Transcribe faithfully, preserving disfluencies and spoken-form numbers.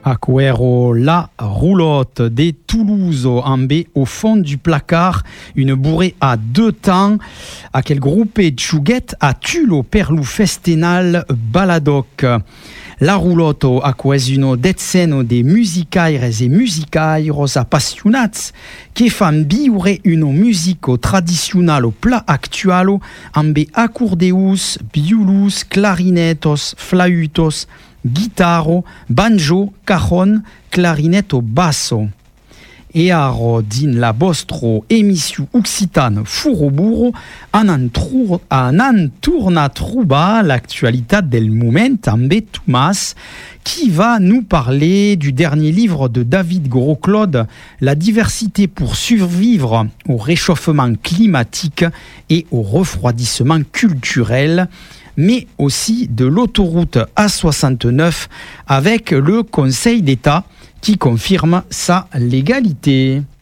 Acuero, la roulotte des Toulouse en B au fond du placard, une bourrée à deux temps, à quel groupe Tchouguette à Tulo Perlou Festenal Baladoc. La roulotte acquesino dezzeno de musicaires e musicairos appassionats che fan viure uno musico tradizionale pla actualo amb accordeus, violus, clarinetos, flautos, guitaro, banjo, cajon, clarinetto basso. E aro din la vostro émission occitane Furoburo an an tourna trouba l'actualité del moment amb Thomas qui va nous parler du dernier livre de David Gros-Claude, La diversité pour survivre au réchauffement climatique et au refroidissement culturel, mais aussi de l'autoroute A soixante-neuf avec le Conseil d'État qui confirme sa légalité.